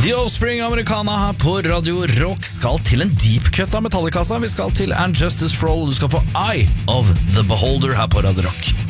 The Offspring, americana her på Radio Rock, skal til en deep cut av Metallica. Vi skal til And Justice for All. Du skal få Eye of the Beholder her på Radio Rock.